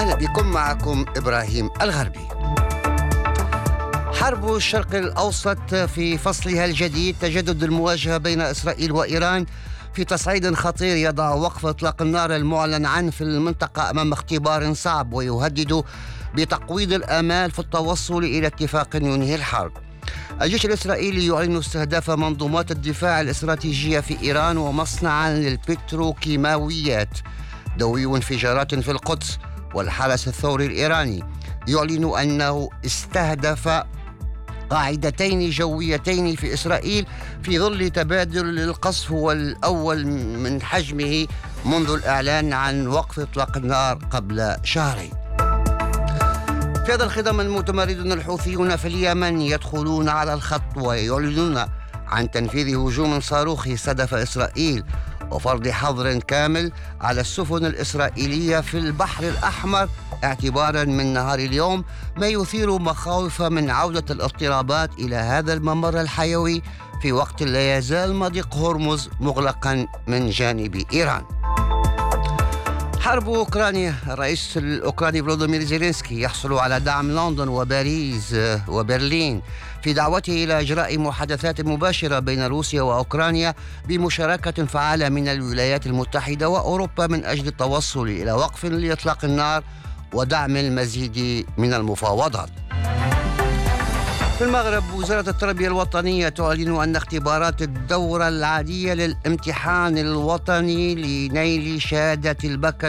أهلا بكم، معكم إبراهيم الغربي. حرب الشرق الأوسط في فصلها الجديد، تجدد المواجهة بين إسرائيل وإيران في تصعيد خطير يضع وقف إطلاق النار المعلن عنه في المنطقة أمام اختبار صعب، ويهدد بتقويض الآمال في التوصل إلى اتفاق ينهي الحرب. الجيش الإسرائيلي يعلن استهداف منظومات الدفاع الاستراتيجية في إيران ومصنعا للبتروكيماويات. دوي انفجارات في القدس، والحرس الثوري الإيراني يعلن أنه استهدف قاعدتين جويتين في إسرائيل في ظل تبادل القصف هو الأول من حجمه منذ الإعلان عن وقف إطلاق النار قبل شهرين. في هذا الخضم، المتمردون الحوثيون في اليمن يدخلون على الخط ويعلنون عن تنفيذ هجوم صاروخي استهدف إسرائيل وفرض حظر كامل على السفن الإسرائيلية في البحر الأحمر اعتبارا من نهار اليوم، ما يثير مخاوف من عودة الاضطرابات إلى هذا الممر الحيوي في وقت لا يزال مضيق هرمز مغلقا من جانب إيران. حرب أوكرانيا، الرئيس الأوكراني فلوديمير زيلينسكي يحصل على دعم لندن وباريس وبرلين في دعوته إلى إجراء محادثات مباشرة بين روسيا وأوكرانيا بمشاركة فعالة من الولايات المتحدة وأوروبا من أجل التوصل إلى وقف لإطلاق النار ودعم المزيد من المفاوضات. في المغرب، وزارة التربية الوطنية تعلن أن اختبارات الدورة العادية للامتحان الوطني لنيل شهادة البكالوريوس